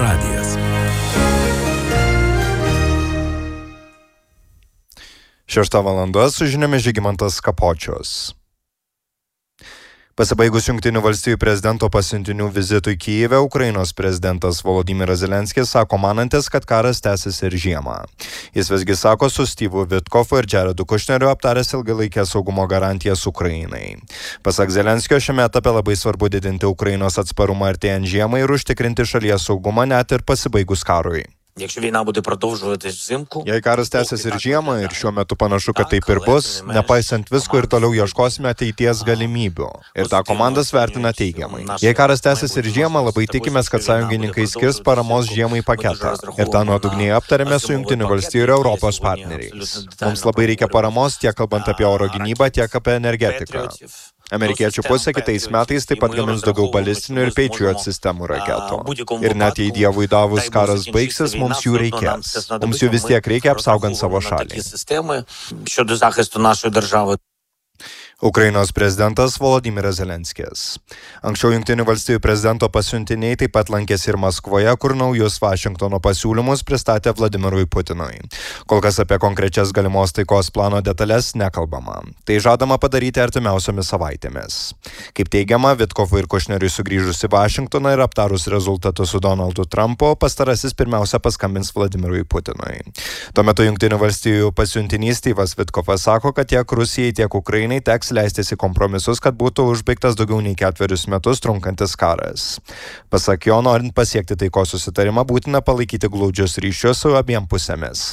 radijas. 6 valanda su žiniomis Žygimantas Kapočius. Pasibaigus Jungtinių valstijų prezidento pasiuntinių vizitui Kijeve, Ukrainos prezidentas Volodymyras Zelenskis sako manantis, kad karas tęsis ir žiemą. Jis visgi sako su Steve'u Witkofu ir Jaredu Kushneriu aptaręs ilgalaikės saugumo garantijas Ukrainai. Pasak Zelenskio, šiame etape labai svarbu didinti Ukrainos atsparumą artėjant žiemai ir užtikrinti šalies saugumą net ir pasibaigus karui. Jei karas tęsis ir žiemą, ir šiuo metu panašu, kad taip ir bus, nepaisant visko ir toliau ieškosime ateities galimybių. Ir tą komandas vertina teigiamai. Jei karas tęsis ir žiemą, labai tikimės, kad sąjungininkai skirs paramos žiemai paketą. Ir tą nuodugniai aptarėme su Jungtinių valstijų ir Europos partneriais. Mums labai reikia paramos tiek kalbant apie oro gynybą, tiek apie energetiką. Amerikiečių pusė kitais metais taip pat gamins daugiau balistinių ir Patriot sistemų raketų. Ir net jei Dievui davus karas baigsis, mums jų reikės. Mums jų vis tiek reikia apsaugant savo šalį. Ukrainos prezidentas Volodymyras Zelenskis. Anksčiau Jungtinių valstijų prezidento pasiuntiniai taip pat lankėsi ir Maskvoje, kur naujus Vašingtono pasiūlymus pristatė Vladimirui Putinui. Kol kas apie konkrečias galimos taikos plano detalės nekalbama. Tai žadama padaryti artimiausiomis savaitėmis. Kaip teigiama, Witkovui ir Kushneriui sugrįžus į Vašingtoną ir aptarus rezultatus su Donaldu Trumpu, pastarasis pirmiausia paskambins Vladimirui Putinui. Tuo metu Jungtinių valstijų pasiuntinys Steve'as Witkovas sako, kad tiek Rusijai, tiek Ukrainai teks leistis į kompromisus, kad būtų užbaigtas daugiau nei 4 metus trunkantis karas. Pasak jo, norint pasiekti taikos susitarimą, būtina palaikyti glaudžius ryšius su abiem pusėmis.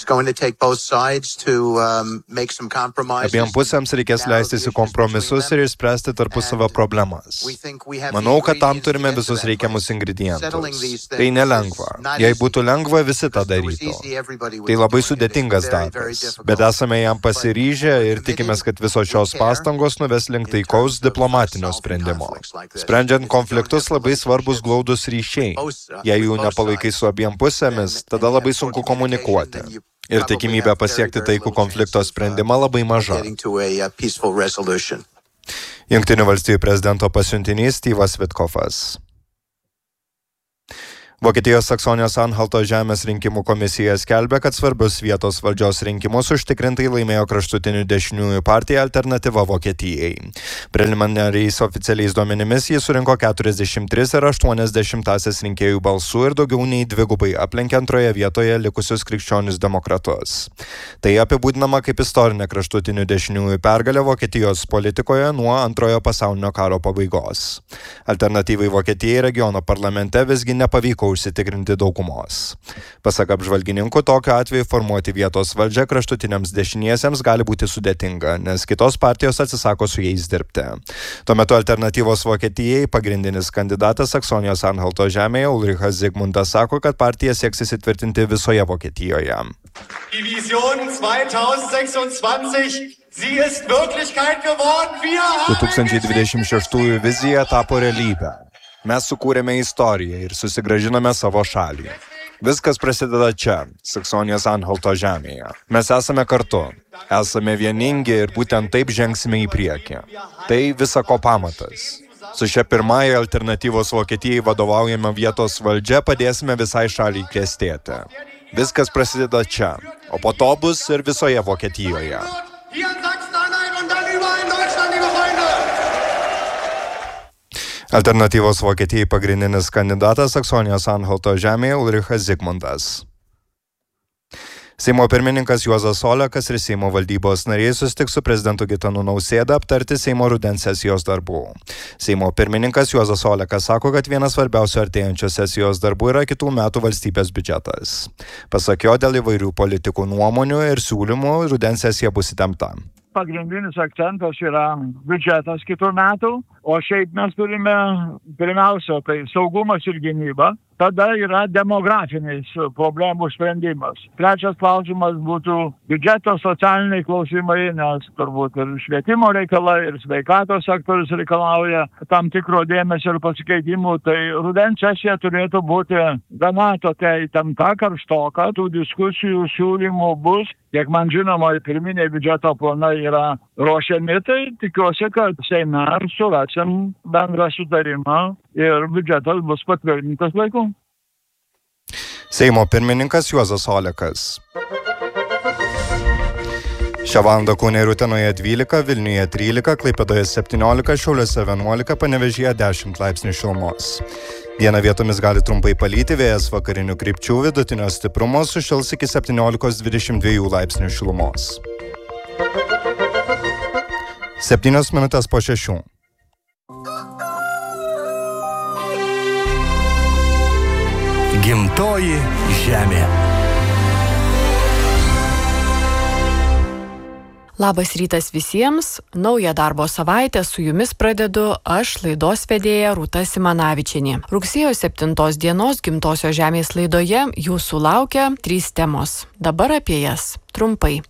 Abiem pusėms reikės leistis į kompromisus ir išspręsti tarpusavio problemas. Manau, kad tam turime visus reikiamus ingredientus. Tai nelengva. Jei būtų lengva, visi tą darytų. Tai labai sudėtingas darbas. Bet esame jam pasiryžę ir tikimės, kad visos šios pastangos nuves link taikaus diplomatinio sprendimo. Sprendžiant konfliktus labai svarbus glaudus ryšiai. Jei jų nepalaikai su abiem pusėmis, tada labai sunku komunikuoti. Ir tikimybė pasiekti taikų konflikto sprendimą labai maža. Jungtinių valstijų prezidento pasiuntinys Steve'as Witkovas. Vokietijos Saksonijos Anhalto žemės rinkimų komisija skelbia, kad svarbius vietos valdžios rinkimus užtikrintai laimėjo kraštutinių dešiniųjų partija Alternatyva Vokietijai. Preliminariais oficialiais duomenimis jis surinko 43,8 rinkėjų balsų ir daugiau nei dvigubai aplenkė antroje vietoje likusius krikščionius demokratus. Tai apibūdinama kaip istorinė kraštutinių dešiniųjų pergalė Vokietijos politikoje nuo Antrojo pasaulinio karo pabaigos. Alternatyvai Vokietijai regiono parlamente visgi nepavyko užsitikrinti daugumos. Pasak apžvalgininkų, tokiu atveju formuoti vietos valdžią kraštutiniams dešiniesiems gali būti sudėtinga, nes kitos partijos atsisako su jais dirbti. Tuo metu Alternatyvos Vokietijai pagrindinis kandidatas Saksonijos Anhalto žemėje Ulrichas Zygmuntas sako, kad partija sieks įsitvirtinti visoje Vokietijoje. Die Vision 2026 Sie ist Wirklichkeit geworden. 2026 vizija tapo realybę. Mes sukūrėme istoriją ir susigrąžinome savo šalį. Viskas prasideda čia, Saksonijos Anhalto žemėje. Mes esame kartu, esame vieningi ir būtent taip žengsime į priekį. Tai visa ko pamatas. Su šia pirmąja Alternatyvos Vokietijai vadovaujama vietos valdžia padėsime visai šaliai klestėti. Viskas prasideda čia, o po to bus ir visoje Vokietijoje. Alternatyvos Vokietijai pagrindinis kandidatas Saksonijos Anhalto žemėje Ulrichas Zygmuntas. Seimo pirmininkas Juozas Olekas ir Seimo valdybos nariai susitiks su prezidentu Gitanu Nausėda aptarti Seimo rudens sesijos darbų. Seimo pirmininkas Juozas Olekas sako, kad vienas svarbiausių artėjančios sesijos darbų yra kitų metų valstybės biudžetas. Pasak jo, dėl įvairių politikų nuomonių ir siūlymų rudens sesija bus įtempta. Pagrindinis akcentas yra biudžetas kitų metų, o šiaip mes turime pirmiausia tai saugumas ir gynyba, tada yra demografiniais problemų sprendimas. Trečias klausimas būtų biudžeto socialiniai klausimai, nes turbūt ir švietimo reikalai, ir sveikatos sektorius reikalauja tam tikro dėmesio ir pasikeitimų, tai rudens sesija turėtų būti gana tokia įtempta, karštoka, tų diskusijų siūlymų bus. Kiek man žinoma, pirminiai biudžeto planai yra ruošiami, tai tikiuosi, kad Seime surasim bendrą sutarimą ir biudžetas bus patvirtintas laiku. Seimo pirmininkas Juozas Olekas. Šią valandą Kaune ir Utenoje 12, Vilniuje 13, Klaipėdoje 17, Šiauliuose 11, Panevėžyje 10 laipsnių šilumos. Dieną vietomis gali trumpai palyti, vėjas vakarinių krypčių, vidutinio stiprumo, sušils iki 17-22 laipsnių šilumos. 7 minutės po 6. Gimtoji žemė. Labas rytas visiems, naują darbo savaitę su jumis pradedu aš, laidos vedėja Rūta Simanavičienė. Rugsėjo 7 dienos Gimtosios žemės laidoje jūsų laukia 3 temos. Dabar apie jas trumpai.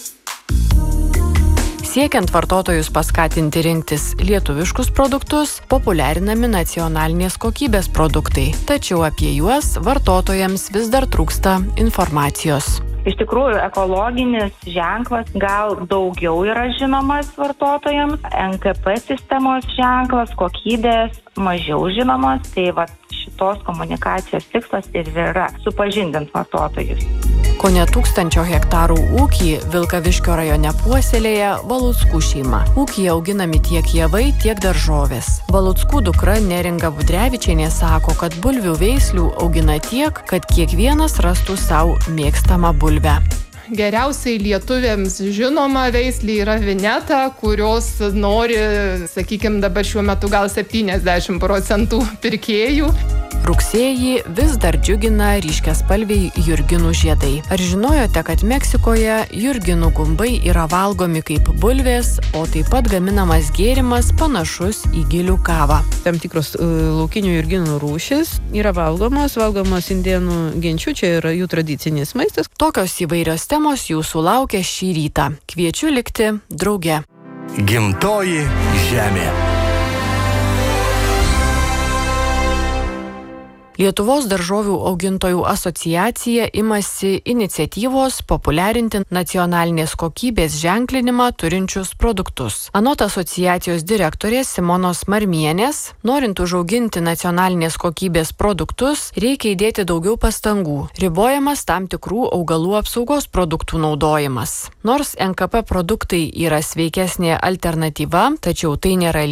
Siekiant vartotojus paskatinti rinktis lietuviškus produktus, populiarinami nacionalinės kokybės produktai, tačiau apie juos vartotojams vis dar trūksta informacijos. Iš tikrųjų, ekologinis ženklas gal daugiau yra žinomas vartotojams, NKP sistemos ženklas, kokybės mažiau žinomas, tai šitos komunikacijos tikslas ir yra supažindinti vartotojus. Kone 1000 hektarų ūkį Vilkaviškio rajone puoselėja Valuckų šeima. Ūkyje auginami tiek javai, tiek daržovės. Valuckų dukra Neringa Budrevičienė sako, kad bulvių veislių augina tiek, kad kiekvienas rastų savo mėgstamą bulvę. Geriausiai lietuviams žinoma veislė yra Vineta, kurios nori, sakykime, dabar šiuo metu gal 70% pirkėjų. Rugsėjį vis dar džiugina ryškiaspalviai jurginų žiedai. Ar žinojote, kad Meksikoje jurginų gumbai yra valgomi kaip bulvės, o taip pat gaminamas gėrimas panašus į gilių kavą? Tam tikros laukinių jurginų rūšis yra valgomos indėnų genčių, čia yra jų tradicinis maistas. Tokios įvairios temos jūsų laukia šį rytą. Kviečiu likti drauge. Gimtoji žemė. Lietuvos daržovių augintojų asociacija imasi iniciatyvos populiarinti nacionalinės kokybės ženklinimą turinčius produktus. Anot asociacijos direktorės Simonos Marmienės, norint užauginti nacionalinės kokybės produktus, reikia įdėti daugiau pastangų. Ribojamas tam tikrų augalų apsaugos produktų naudojimas. Nors NKP produktai yra sveikesnė alternatyva, tačiau tai nėra